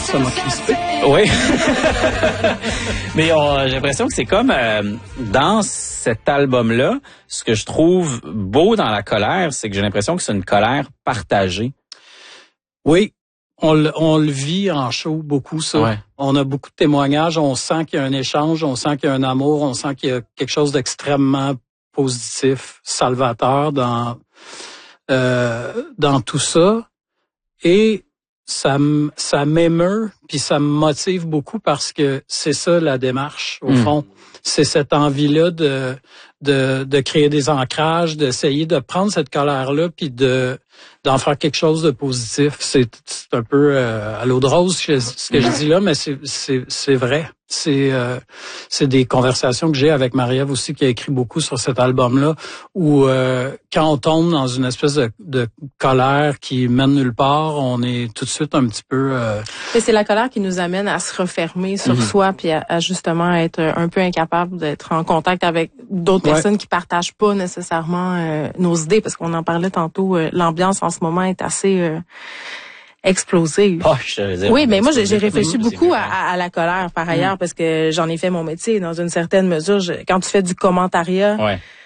Ça m'a crispé. Oui. Mais j'ai l'impression que c'est comme dans cet album-là, ce que je trouve beau dans la colère, c'est que j'ai l'impression que c'est une colère partagée. Oui, on le vit en show beaucoup, ça. Ouais. On a beaucoup de témoignages, on sent qu'il y a un échange, on sent qu'il y a un amour, on sent qu'il y a quelque chose d'extrêmement positif, salvateur dans tout ça. Et ça m'émeut, puis ça me motive beaucoup parce que c'est ça la démarche, au fond. C'est cette envie-là de créer des ancrages, d'essayer de prendre cette colère-là, puis d'en faire quelque chose de positif. C'est un peu à l'eau de rose ce que je dis là, mais c'est vrai. C'est des conversations que j'ai avec Marie-Ève aussi, qui a écrit beaucoup sur cet album-là, où quand on tombe dans une espèce de colère qui mène nulle part, on est tout de suite un petit peu... Mais c'est la colère qui nous amène à se refermer sur soi, puis à justement être un peu incapable d'être en contact avec d'autres personnes qui partagent pas nécessairement nos idées, parce qu'on en parlait tantôt, l'ambiance en ce moment est assez... explosif. Oui, mais moi j'ai réfléchi beaucoup à la colère par ailleurs parce que j'en ai fait mon métier dans une certaine mesure. Quand tu fais du commentariat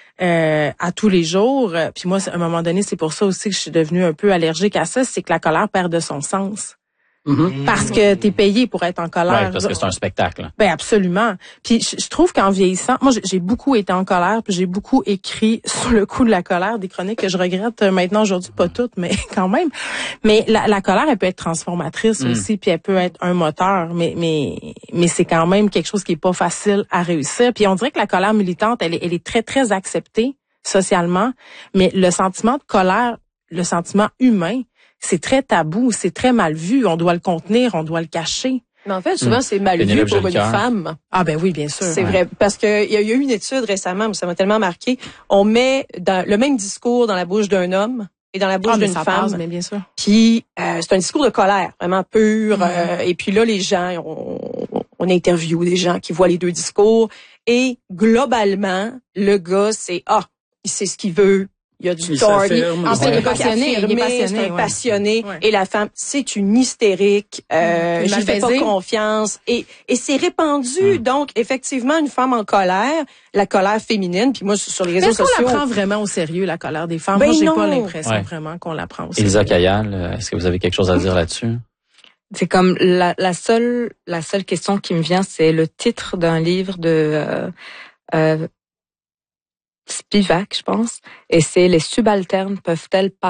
à tous les jours, puis moi à un moment donné c'est pour ça aussi que je suis devenue un peu allergique à ça, c'est que la colère perd de son sens. Parce que t'es payé pour être en colère. Ouais, parce que c'est un spectacle. Ben absolument. Puis je trouve qu'en vieillissant, moi j'ai beaucoup été en colère, puis j'ai beaucoup écrit sur le coup de la colère, des chroniques que je regrette maintenant aujourd'hui, pas toutes, mais quand même. Mais la colère, elle peut être transformatrice aussi, puis elle peut être un moteur, mais c'est quand même quelque chose qui est pas facile à réussir. Puis on dirait que la colère militante, elle est très très acceptée socialement, mais le sentiment de colère, le sentiment humain, c'est très tabou, c'est très mal vu. On doit le contenir, on doit le cacher. Mais en fait, souvent, c'est mal vu pour une femme. Ah ben oui, bien sûr. C'est vrai, parce que il y a eu une étude récemment, ça m'a tellement marqué. On met le même discours dans la bouche d'un homme et dans la bouche d'une femme. Passe, mais bien sûr. Puis c'est un discours de colère, vraiment pur. Et puis là, les gens, on interviewe des gens qui voient les deux discours. Et globalement, le gars, c'est il sait ce qu'il veut. Il y a du tort. Il est passionné. C'est un passionné. Ouais. Et la femme, c'est une hystérique. J'y fais pas confiance. Et c'est répandu. Donc, effectivement, une femme en colère, la colère féminine. Puis moi, sur les réseaux sociaux. Est-ce qu'on la prend vraiment au sérieux, la colère des femmes? Moi, j'ai pas l'impression vraiment qu'on la prend au sérieux. Elisa Cayal, est-ce que vous avez quelque chose à dire là-dessus? C'est comme la seule question qui me vient, c'est le titre d'un livre de Spivak, je pense, et c'est « Les subalternes peuvent-elles